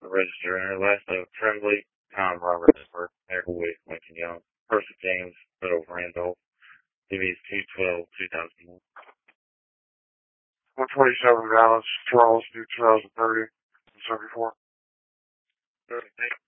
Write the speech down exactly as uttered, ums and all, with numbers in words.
register. And her last name Tremblay, Tom Robert Edward, Eric Wade, Lincoln Young, Percy James, Bill Randolph. T V is two twelve two thousand one. one twenty-seven Dallas, Charles, two thousand thirty, seventy-four. Perfect. Thank you.